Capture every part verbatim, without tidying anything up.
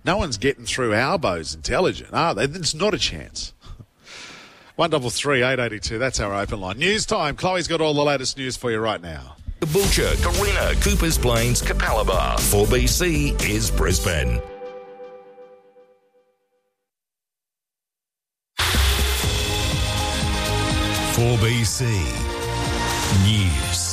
No one's getting through Albo's intelligent, are they? There's not a chance. one double three eight eight two, that's our open line. News time. Chloe's got all the latest news for you right now. Caboolture, Carina, Coopers Plains, Capalaba. four B C is Brisbane. four B C News.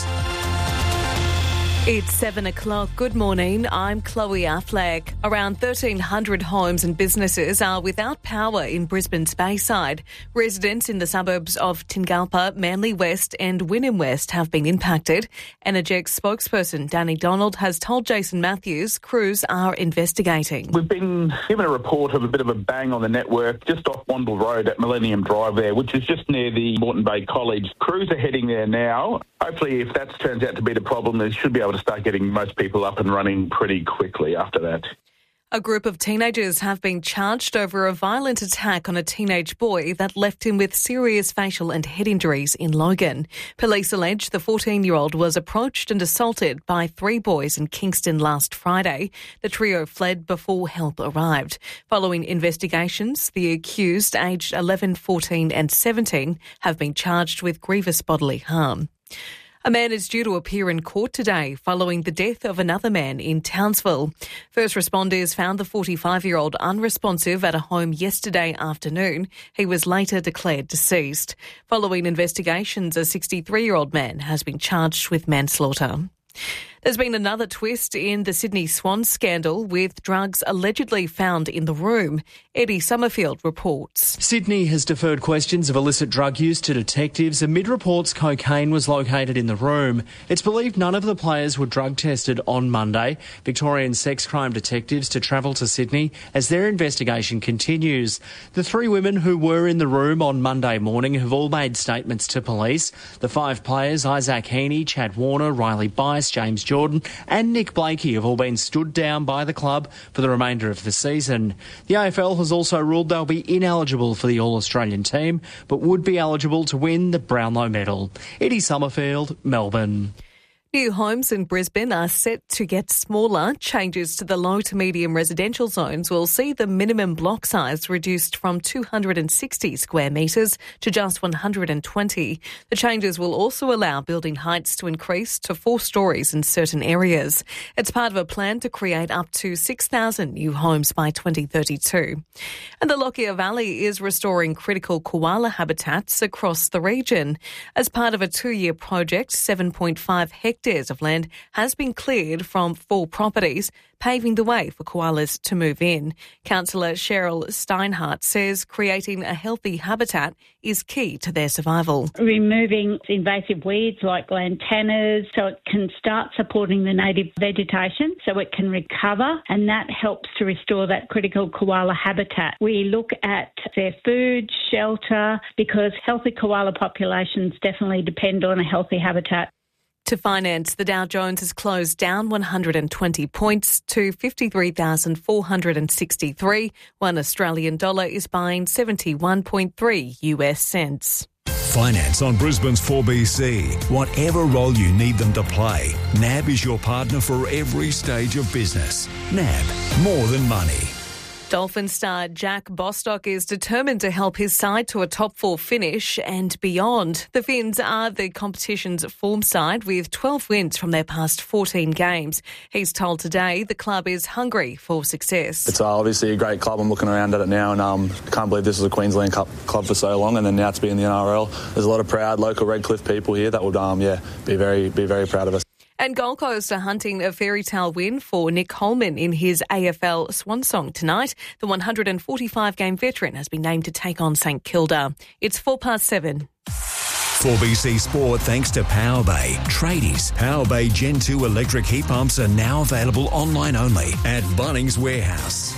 It's seven o'clock. Good morning. I'm Chloe Affleck. Around thirteen hundred homes and businesses are without power in Brisbane's Bayside. Residents in the suburbs of Tingalpa, Manly West and Wynnum West have been impacted. Energex spokesperson Danny Donald has told Jason Matthews crews are investigating. We've been given a report of a bit of a bang on the network just off Wandle Road at Millennium Drive there, which is just near the Moreton Bay College. Crews are heading there now. Hopefully, if that turns out to be the problem, they should be able to start getting most people up and running pretty quickly after that. A group of teenagers have been charged over a violent attack on a teenage boy that left him with serious facial and head injuries in Logan. Police allege the fourteen-year-old was approached and assaulted by three boys in Kingston last Friday. The trio fled before help arrived. Following investigations, the accused, aged eleven, fourteen and seventeen, have been charged with grievous bodily harm. A man is due to appear in court today following the death of another man in Townsville. First responders found the forty-five-year-old unresponsive at a home yesterday afternoon. He was later declared deceased. Following investigations, a sixty-three-year-old man has been charged with manslaughter. There's been another twist in the Sydney Swan scandal with drugs allegedly found in the room. Eddie Summerfield reports. Sydney has deferred questions of illicit drug use to detectives amid reports cocaine was located in the room. It's believed none of the players were drug tested on Monday. Victorian sex crime detectives to travel to Sydney as their investigation continues. The three women who were in the room on Monday morning have all made statements to police. The five players, Isaac Heaney, Chad Warner, Riley Bice, James Jordan and Nick Blakey, have all been stood down by the club for the remainder of the season. The A F L has also ruled they'll be ineligible for the All-Australian team, but would be eligible to win the Brownlow medal. Eddie Summerfield, Melbourne. New homes in Brisbane are set to get smaller. Changes to the low to medium residential zones will see the minimum block size reduced from two hundred sixty square metres to just one hundred twenty. The changes will also allow building heights to increase to four storeys in certain areas. It's part of a plan to create up to six thousand new homes by twenty thirty-two. And the Lockyer Valley is restoring critical koala habitats across the region. As part of a two-year project, seven point five hectares of land has been cleared from four properties, paving the way for koalas to move in. Councillor Cheryl Steinhardt says creating a healthy habitat is key to their survival. Removing invasive weeds like lantanas so it can start supporting the native vegetation so it can recover, and that helps to restore that critical koala habitat. We look at their food, shelter, because healthy koala populations definitely depend on a healthy habitat. To finance, the Dow Jones has closed down one hundred twenty points to fifty-three thousand four hundred sixty-three. One Australian dollar is buying seventy-one point three U S cents. Finance on Brisbane's four B C. Whatever role you need them to play, N A B is your partner for every stage of business. N A B, more than money. Dolphin star Jack Bostock is determined to help his side to a top four finish and beyond. The Finns are the competition's form side with twelve wins from their past fourteen games. He's told Today the club is hungry for success. It's obviously a great club. I'm looking around at it now and um, I can't believe this was a Queensland Cup club for so long, and then now to be in the N R L. There's a lot of proud local Redcliffe people here that would um, yeah, be very, be very proud of us. And Gold Coast are hunting a fairy tale win for Nick Holman in his A F L swan song tonight. The one hundred forty-five game veteran has been named to take on St Kilda. It's four past seven. four B C Sport thanks to Powerbay. Tradies, Powerbay Gen two electric heat pumps are now available online only at Bunnings Warehouse.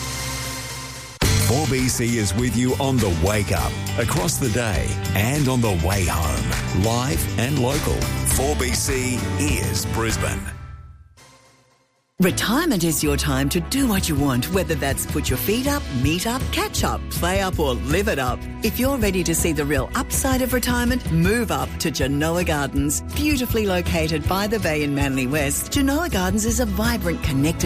four B C is with you on the wake up, across the day and on the way home. Live and local. four B C is Brisbane. Retirement is your time to do what you want, whether that's put your feet up, meet up, catch up, play up or live it up. If you're ready to see the real upside of retirement, move up to Genoa Gardens. Beautifully located by the bay in Manly West, Genoa Gardens is a vibrant, connected